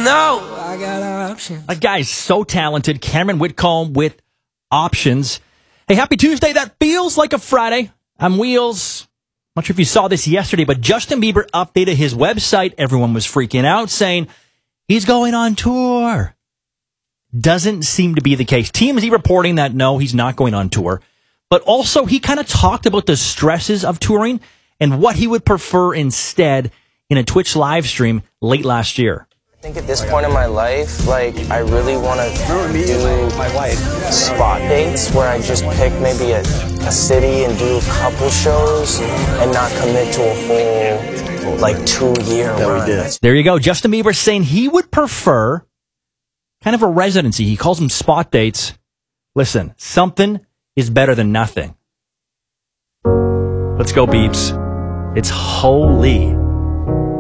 know I got options. That guy's so talented. Cameron Whitcomb with Options. Hey, happy Tuesday. That feels like a Friday. I'm Wheels. Not sure if you saw this yesterday, but Justin Bieber updated his website. Everyone was freaking out, saying he's going on tour. Doesn't seem to be the case. TMZ reporting that no, he's not going on tour. But also, he kind of talked about the stresses of touring and what he would prefer instead in a Twitch live stream late last year. I think at this point in my life, I really want to do spot dates where I just pick maybe a city and do a couple shows and not commit to a whole 2-year run. There you go. Justin Bieber saying he would prefer kind of a residency. He calls them spot dates. Listen, something is better than nothing. Let's go, Biebs. It's holy.